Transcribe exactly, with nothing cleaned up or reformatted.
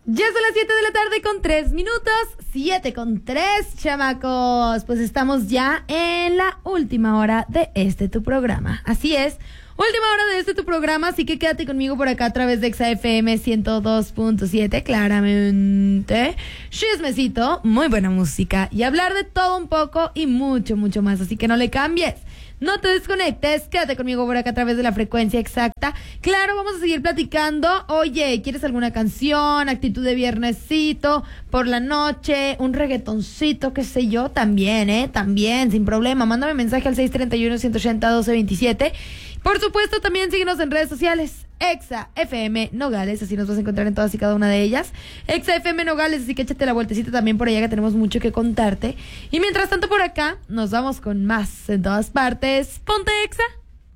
Ya son las siete de la tarde con tres minutos, siete con tres, chamacos. Pues estamos ya en la última hora de este tu programa. Así es, última hora de este tu programa, así que quédate conmigo por acá a través de Exa F M ciento dos punto siete, claramente. Chismecito, muy buena música y hablar de todo un poco y mucho, mucho más, así que no le cambies. No te desconectes, quédate conmigo por acá a través de la frecuencia exacta. Claro, vamos a seguir platicando. Oye, ¿quieres alguna canción? Actitud de viernesito, por la noche, un reggaetoncito, qué sé yo, también, ¿eh? También, sin problema. Mándame mensaje al seis tres uno, uno ocho cero, uno dos dos siete. Por supuesto, también síguenos en redes sociales. Exa F M Nogales, así nos vas a encontrar en todas y cada una de ellas. Exa F M Nogales, así que échate la vueltecita también por allá, que tenemos mucho que contarte. Y mientras tanto por acá, nos vamos con más en todas partes. Ponte Exa.